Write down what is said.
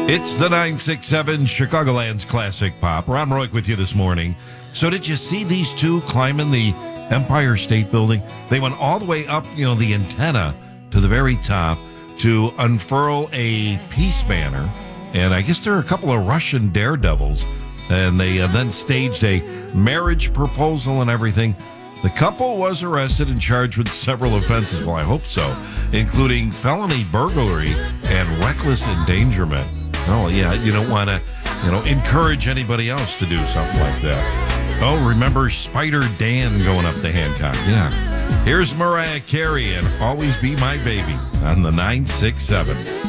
It's the 967 Chicagoland's Classic Pop. Ron Roik with you this morning. So did you see these two climbing the Empire State Building? They went all the way up, the antenna to the very top to unfurl a peace banner. And I guess there are a couple of Russian daredevils. And they then staged a marriage proposal and everything. The couple was arrested and charged with several offenses. Well, I hope so, including felony burglary and reckless endangerment. Oh, yeah, you don't want to, encourage anybody else to do something like that. Oh, remember Spider Dan going up to Hancock? Yeah. Here's Mariah Carey and Always Be My Baby on the 967.